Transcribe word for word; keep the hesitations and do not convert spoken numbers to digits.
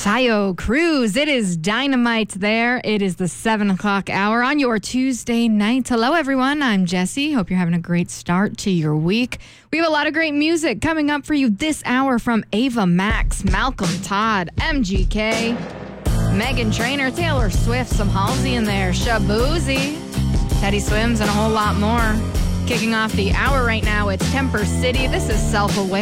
Tayo Cruz. It is dynamite there. It is the seven o'clock hour on your Tuesday night. Hello, everyone. I'm Jesse. Hope you're having a great start to your week. We have a lot of great music coming up for you this hour from Ava Max, Malcolm Todd, M G K, Megan Trainor, Taylor Swift, some Halsey in there, Shabuzi, Teddy Swims, and a whole lot more. Kicking off the hour right now, it's Temper City. This is Self-Aware.